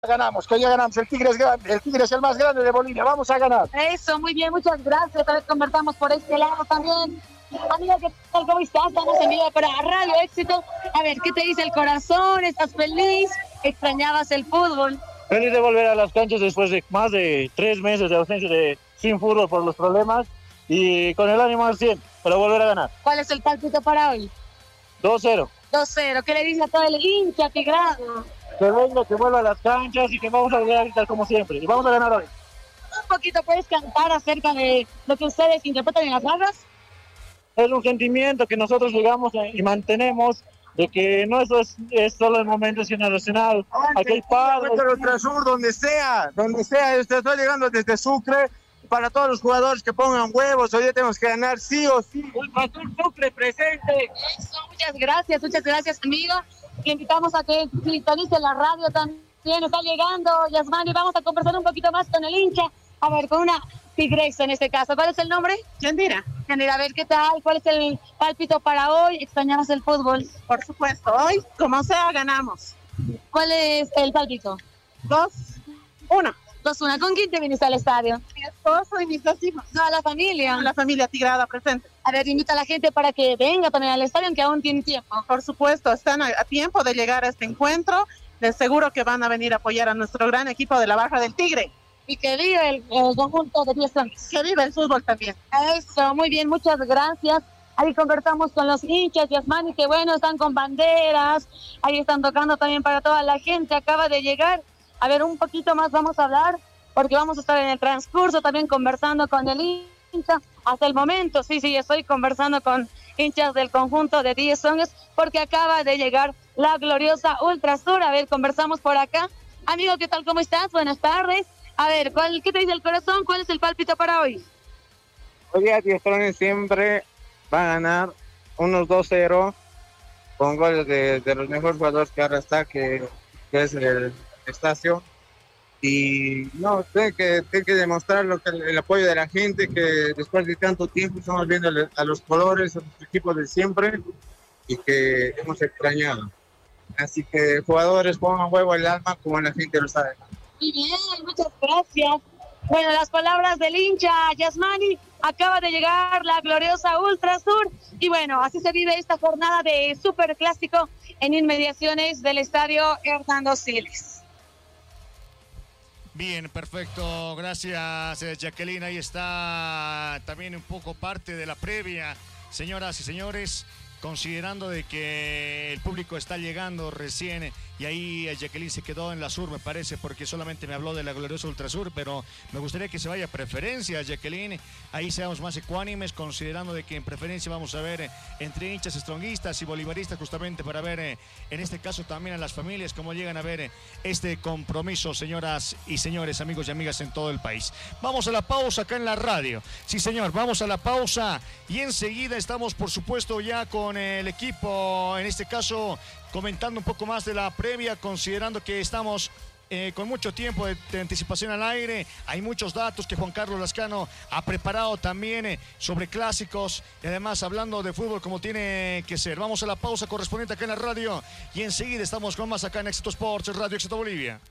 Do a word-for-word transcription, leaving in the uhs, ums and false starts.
Ganamos, que hoy ya ganamos, el Tigre es grande, el Tigre es el más grande de Bolivia, vamos a ganar. Eso, muy bien, muchas gracias, tal vez conversamos por este lado también. Amiga, ¿qué tal? ¿Cómo estás? Estamos en vivo para Radio Éxito. A ver, ¿qué te dice el corazón? ¿Estás feliz? ¿Extrañabas el fútbol? Feliz de volver a las canchas después de más de tres meses de ausencia de sin fútbol por los problemas y con el ánimo al cien para volver a ganar. ¿Cuál es el pálpito para hoy? dos cero. dos cero, ¿qué le dice a todo el hincha tigrado? Que venga, que vuelva a las canchas y que vamos a volver a gritar como siempre. Y vamos a ganar hoy. Un poquito, ¿puedes cantar acerca de lo que ustedes interpretan en las barras? Es un sentimiento que nosotros llegamos y mantenemos de que no eso es, es solo el momento nacional. Aquí hay padres. Ultrasur, donde sea, donde sea. Estoy llegando desde Sucre. Para todos los jugadores que pongan huevos, hoy tenemos que ganar sí o sí. Ultrasur Sucre presente. Eso, muchas gracias, muchas gracias, amigo. Y invitamos a que sintonice la radio también. Está llegando Yasmani, vamos a conversar un poquito más con el hincha. A ver, con una tigresa en este caso. ¿Cuál es el nombre? Yandira. Yandira, a ver, ¿qué tal? ¿Cuál es el pálpito para hoy? ¿Extrañabas el fútbol? Por supuesto, hoy, como sea, ganamos. ¿Cuál es el pálpito? Dos, uno. Dos, una. ¿Con quién te viniste al estadio? Mi esposo y mis dos hijos. No, a la familia. La familia tigrada presente. A ver, invita a la gente para que venga también al estadio, aunque aún tiene tiempo. Por supuesto, están a, a tiempo de llegar a este encuentro. Les seguro que van a venir a apoyar a nuestro gran equipo de la Barra del Tigre. Y que vive el, el conjunto de diez años. Que vive el fútbol también. Eso, muy bien, muchas gracias. Ahí conversamos con los hinchas, Yasmani, que bueno, están con banderas. Ahí están tocando también para toda la gente. Acaba de llegar. A ver, un poquito más vamos a hablar, porque vamos a estar en el transcurso también conversando con el hincha. Hasta el momento, sí, sí, estoy conversando con hinchas del conjunto de diez años, porque acaba de llegar la gloriosa Ultrasur. A ver, conversamos por acá. Amigo, ¿qué tal? ¿Cómo estás? Buenas tardes. A ver, ¿cuál, ¿qué te dice el corazón? ¿Cuál es el pálpito para hoy? Hoy día Diestrones siempre va a ganar unos dos cero con goles de, de los mejores jugadores que ahora está, que, que es el Estacio. Y no, tiene que, tiene que demostrar lo que, el apoyo de la gente, que después de tanto tiempo estamos viendo a los colores, a los equipos de siempre y que hemos extrañado. Así que jugadores pongan huevo al alma como la gente lo sabe. Muy bien, muchas gracias. Bueno, las palabras del hincha Yasmani, acaba de llegar la gloriosa Ultrasur y bueno, así se vive esta jornada de superclásico en inmediaciones del estadio Hernando Siles. Bien, perfecto, gracias Jacqueline, ahí está también un poco parte de la previa, señoras y señores, considerando de que el público está llegando recién y ahí Jacqueline se quedó en la sur, me parece, porque solamente me habló de la gloriosa Ultrasur, pero me gustaría que se vaya a preferencia, Jacqueline, ahí seamos más ecuánimes, considerando de que en preferencia vamos a ver entre hinchas estronguistas y bolivaristas, justamente para ver, en este caso también a las familias, cómo llegan a ver este compromiso, señoras y señores, amigos y amigas en todo el país. Vamos a la pausa acá en la radio, sí señor, vamos a la pausa y enseguida estamos por supuesto ya con el equipo, en este caso comentando un poco más de la previa, considerando que estamos eh, con mucho tiempo de, de anticipación al aire. Hay muchos datos que Juan Carlos Lascano ha preparado también eh, sobre clásicos y además hablando de fútbol como tiene que ser. Vamos a la pausa correspondiente acá en la radio y enseguida estamos con más acá en Éxito Sports, Radio Éxito Bolivia.